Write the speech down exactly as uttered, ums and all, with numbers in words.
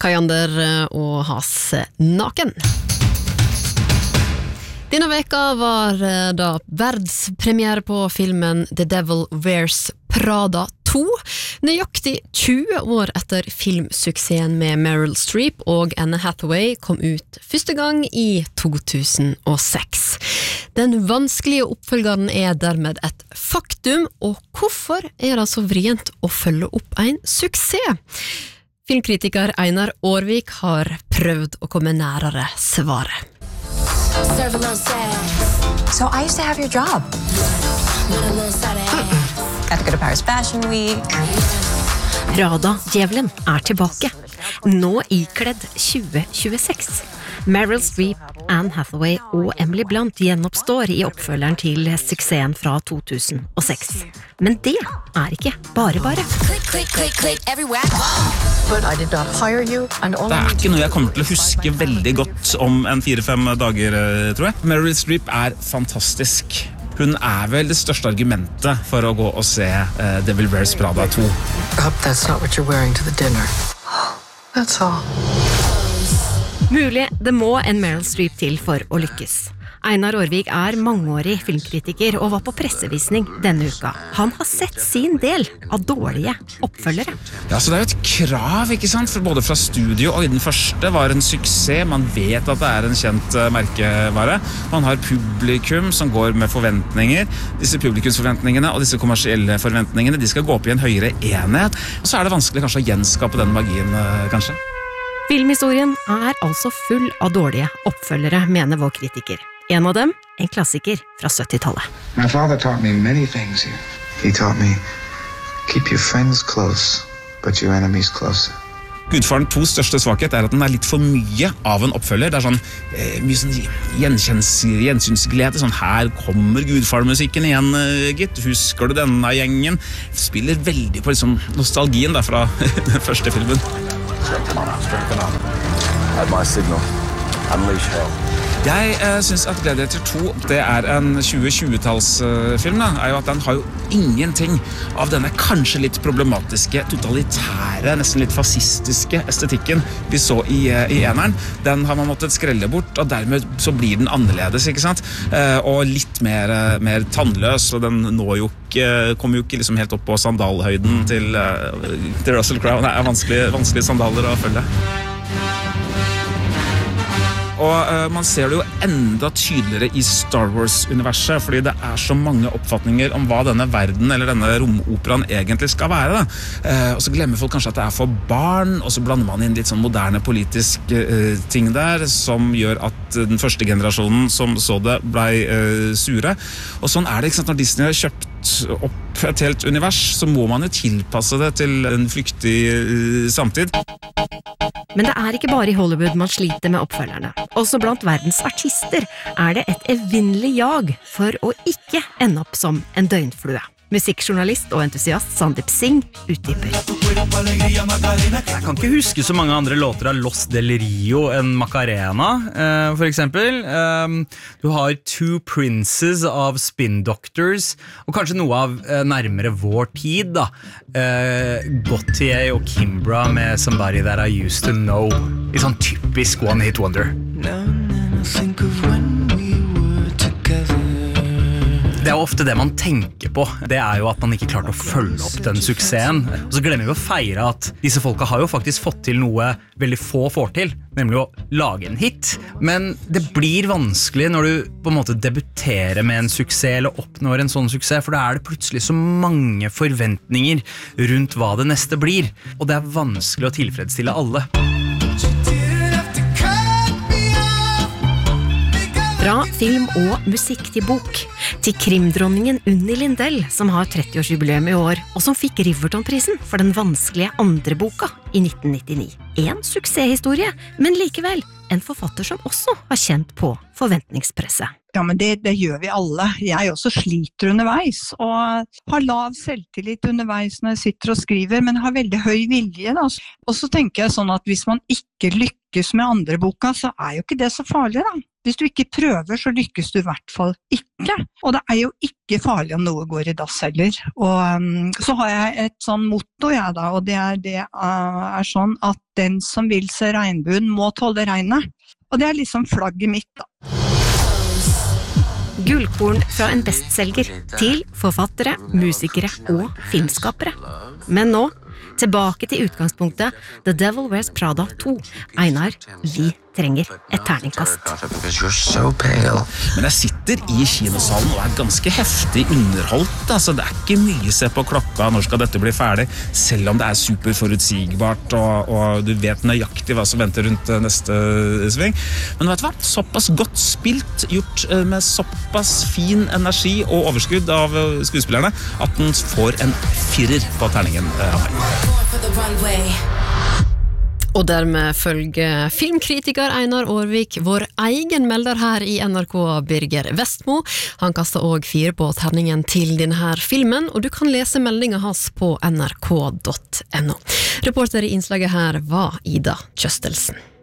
Kajander og Has Naken. Denne veka var da verdenspremiere på filmen The Devil Wears Prada to, nøyaktig tjue år etter filmsuksessen med Meryl Streep og Anne Hathaway kom ut første gang i to tusen og seks. Den vanskelige oppfølgeren er dermed et faktum, og hvorfor er det så vrient å følge opp en suksess? Filmkritiker Einar Aarvik har prøvd å komme nærere svaret. So I used to have your job. Got to go to Paris Fashion Week. Prada Djevelen er tilbake, nå ikledd tjue tjueseks. Meryl Streep, Anne Hathaway og Emily Blunt gjenoppstår i oppfølgeren til suksessen fra to tusen og seks. Men det er ikke bare bare. Det er ikke noe jeg kommer til å huske veldig godt om en fire-fem dager, tror jeg. Meryl Streep er fantastisk. Hun er vel det største argumentet for å gå og se uh, Devil Wears Prada to. I hope that's not what you're wearing to the dinner. That's all. Mulig det må en Meryl Streep til for å lykkes. Einar Aarvik er mangeårig filmkritiker og var på pressevisning denne uka. Han har sett sin del av dårlige oppfølgere. Ja, så det er jo et krav, ikke sant? For både fra studio og den første var en suksess. Man vet at det er en kjent uh, merkevare. Man har publikum som går med forventninger. Disse publikumsforventningene og disse kommersielle forventningene, de skal gå opp i en høyere enhet. Og så er det vanskelig kanskje å gjenskape den magien, uh, kanskje. Filmhistorien er altså full av dårlige oppfølgere, mener vår kritiker. En av dem, en klassiker fra syttitallet. My father taught me many things here. He taught me, keep your friends close, but your enemies closer. Gudfaren tos største svakhet er at den er litt for mye av en oppfølger. Det er sånn, eh, mye sånn gjensynsglede, sånn her kommer Gudfar-musikken igjen, gitt. Husker du denne gjengen? Spiller veldig på liksom, nostalgien da, fra den første filmen. Strengthen on, strengthen on. At my signal, unleash hell. Jeg eh, synes at Gladiator to, det er en tjue tjue-tallsfilm, da, er jo at den har jo ingenting av denne kanskje litt problematiske, totalitære, nesten litt fascistiske estetikken vi så i, i eneren. Den har man måttet skrelle bort, og dermed så blir den annerledes, ikke sant? Eh, og litt mer, mer tannløs, og den når jo ikke, kommer jo ikke liksom helt opp på sandalhøyden til, uh, til Russell Crowe. Det er vanskelig, vanskelige sandaler å følge. Og uh, man ser det jo enda tydeligere i Star Wars-universet, fordi det er så mange oppfatninger om hva denne verden eller denne romoperaen egentlig skal være. Da. Uh, og så glemmer folk kanskje at det er for barn, og så blander man inn litt sånn moderne politisk uh, ting der, som gjør at den første generasjonen som så det ble uh, sure. Og sånn er det, ikke sant, når Disney har kjøpt opp et helt univers, så må man jo tilpasse det til en flyktig uh, samtid. Men det er ikke bare i Hollywood man sliter med oppfølgerne. Også blant verdens artister er det et evinnelig jag for å ikke ende opp som en døgnflue. Musikkjournalist og entusiast Sandeep Singh utdyper. Jeg kan ikke huske så mange andre låter av Los Del Rio enn Macarena, eh, for eksempel. Um, du har Two Princes av Spin Doctors, og kanskje noe av eh, nærmere vår tid, da. Eh, Gautier og Kimbra med Somebody That I Used To Know. I sånn typisk One Hit Wonder. Det er jo ofte det man tenker på. Det er jo at man ikke klarte å følge opp den suksessen. Og så glemmer vi å feire at disse folka har jo faktisk fått til noe veldig få får til, nemlig å lage en hit. Men det blir vanskelig når du på en måte debuterer med en suksess eller oppnår en sånn suksess, for da er det plutselig så mange forventninger rundt hva det neste blir. Og det er vanskelig å tilfredsstille alle. Fra film og musikk til bok, til krimdronningen Unni Lindell, som har tretti-årsjubileum i år, og som fikk Riverton-prisen for den vanskelige andre boka i nitten nittini. En suksesshistorie, men likevel en forfatter som også har kjent på forventningspresset. Ja, men det, det gjør vi alle. Jeg også sliter underveis, og har lav selvtillit underveis når jeg sitter og skriver, men har veldig høy vilje. Da. Og så tenker jeg sånn at hvis man ikke lykkes med andre boka, så er jo ikke det så farlig, da. Hvis du ikke prøver, så lykkes du i hvert fall ikke. Og det er jo ikke farlig om noe går i dass heller. Og um, så har jeg et sånn motto, jeg da, og det er, det uh, er sånn at den som vil se regnbuen må tåle regnet. Og det er liksom flagget mitt da. Gullkorn fra en bestselger til forfattere, musikere og filmskapere. Men nå, tilbake til utgangspunktet The Devil Wears Prada to. Einar, vi trenger et terningkast. Men jeg sitter i kinosalen og er ganske heftig underholdt. Altså, det er ikke mye se på klokka, når skal dette bli ferdig, selv om det er superforutsigbart, og, og du vet nøyaktig hva som venter rundt neste sving. Men vet du hva? Såpass godt spilt, gjort med såpass fin energi og overskudd av skuespillerne, at den får en firer på terningen av meg. Og dermed følger filmkritiker Einar Aarvik, vår egen melder her i N R K, Birger Vestmo. Han kastet også fire på terningen til denne filmen, og du kan lese meldingen hans på n r k punktum n o. Reporter i innslaget her var Ida Kjøstelsen.